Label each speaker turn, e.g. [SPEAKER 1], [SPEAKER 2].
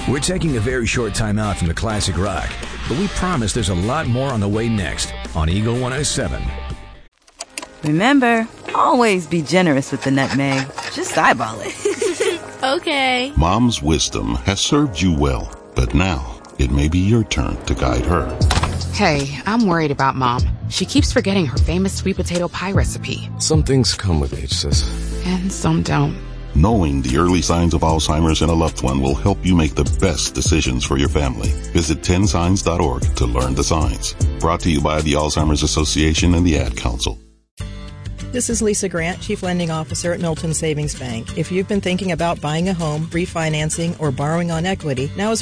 [SPEAKER 1] We're taking a very short time out from the classic rock, but we promise there's a lot more on the way next on Eagle 107.
[SPEAKER 2] Remember, always be generous with the nutmeg. Just eyeball it.
[SPEAKER 3] Okay.
[SPEAKER 4] Mom's wisdom has served you well, but now it may be your turn to guide her.
[SPEAKER 5] Hey, I'm worried about Mom. She keeps forgetting her famous sweet potato pie recipe.
[SPEAKER 6] Some things come with age, sis.
[SPEAKER 5] And some don't.
[SPEAKER 4] Knowing the early signs of Alzheimer's in a loved one will help you make the best decisions for your family. Visit 10signs.org to learn the signs. Brought to you by the Alzheimer's Association and the Ad Council.
[SPEAKER 7] This is Lisa Grant, Chief Lending Officer at Milton Savings Bank. If you've been thinking about buying a home, refinancing, or borrowing on equity, now is